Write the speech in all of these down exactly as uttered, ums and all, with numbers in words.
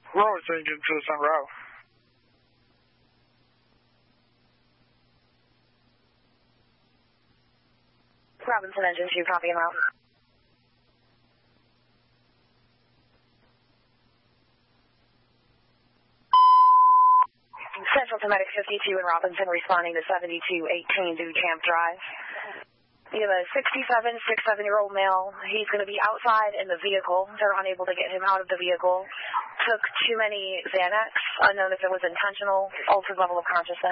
Robinson getting to the Sun Route. Robinson engine two, copy and route. Central to Medic fifty-two in Robinson, responding to seventy-two eighteen due Camp Drive. We have a sixty-seven, sixty-seven-year-old male. He's going to be outside in the vehicle. They're unable to get him out of the vehicle. Took too many Xanax, unknown if it was intentional, altered level of consciousness.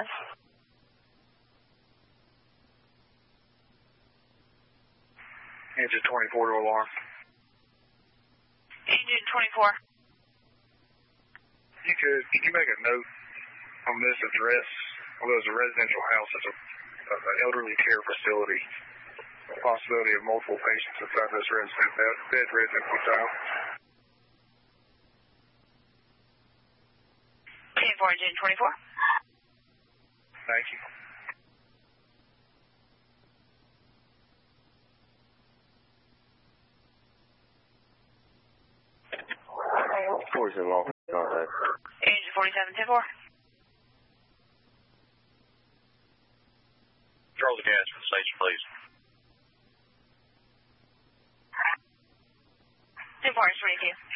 Engine twenty-four to alarm. Engine twenty-four. You could, can you make a note on this address? Although it's a residential house, it's an elderly care facility. The possibility of multiple patients inside this resident bed, bed residency style. ten four, engine twenty-four. Thank you. forty-seven long contact. Engine forty-seven, ten four. Control the gas for the station, please. ten four, twenty-two.